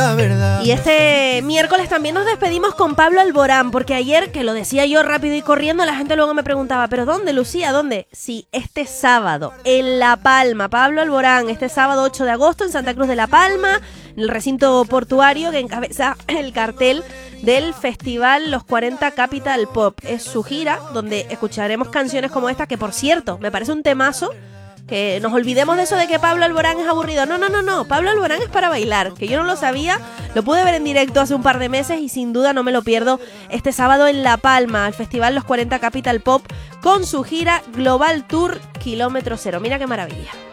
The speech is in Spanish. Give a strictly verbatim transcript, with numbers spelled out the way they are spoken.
la verdad. Y este miércoles también nos despedimos con Pablo Alborán, porque ayer, que lo decía yo rápido y corriendo, la gente luego me preguntaba, ¿pero dónde, Lucía? ¿Dónde? Sí, este sábado, en La Palma. Pablo Alborán, este sábado ocho de agosto en Santa Cruz de La Palma, en el recinto portuario que encabeza el cartel del festival Los cuarenta Capital Pop. Es su gira, donde escucharemos canciones como esta, que por cierto, me parece un temazo. Que nos olvidemos de eso de que Pablo Alborán es aburrido. No, no, no, no. Pablo Alborán es para bailar. Que yo no lo sabía. Lo pude ver en directo hace un par de meses y sin duda no me lo pierdo este sábado en La Palma, al Festival Los cuarenta Capital Pop, con su gira Global Tour Kilómetro Cero. Mira qué maravilla.